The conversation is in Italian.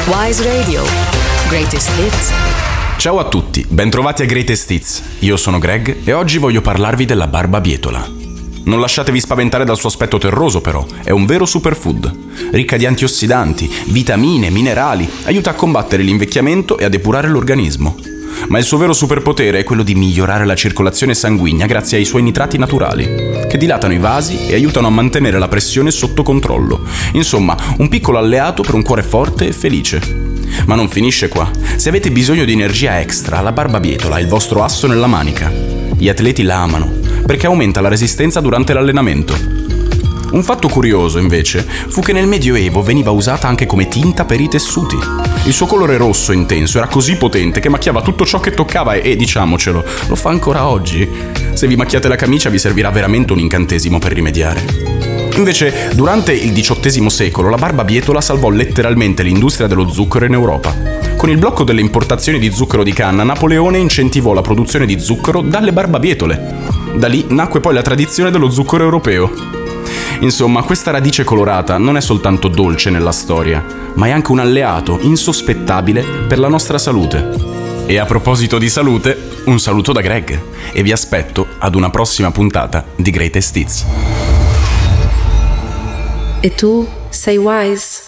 Wise Radio. Greatest Hits. Ciao a tutti, bentrovati a Greatest Hits. Io sono Greg e oggi voglio parlarvi della barbabietola. Non lasciatevi spaventare dal suo aspetto terroso però, è un vero superfood. Ricca di antiossidanti, vitamine, minerali, aiuta a combattere l'invecchiamento e a depurare l'organismo. Ma il suo vero superpotere è quello di migliorare la circolazione sanguigna grazie ai suoi nitrati naturali, che dilatano i vasi e aiutano a mantenere la pressione sotto controllo. Insomma, un piccolo alleato per un cuore forte e felice. Ma non finisce qua. Se avete bisogno di energia extra, la barbabietola è il vostro asso nella manica. Gli atleti la amano, perché aumenta la resistenza durante l'allenamento. Un fatto curioso, invece, fu che nel Medioevo veniva usata anche come tinta per i tessuti. Il suo colore rosso intenso era così potente che macchiava tutto ciò che toccava e, diciamocelo, lo fa ancora oggi. Se vi macchiate la camicia vi servirà veramente un incantesimo per rimediare. Invece, durante il XVIII secolo, la barbabietola salvò letteralmente l'industria dello zucchero in Europa. Con il blocco delle importazioni di zucchero di canna, Napoleone incentivò la produzione di zucchero dalle barbabietole. Da lì nacque poi la tradizione dello zucchero europeo. Insomma, questa radice colorata non è soltanto dolce nella storia, ma è anche un alleato insospettabile per la nostra salute. E a proposito di salute, un saluto da Greg e vi aspetto ad una prossima puntata di Greatest Hits. E tu sei Wise?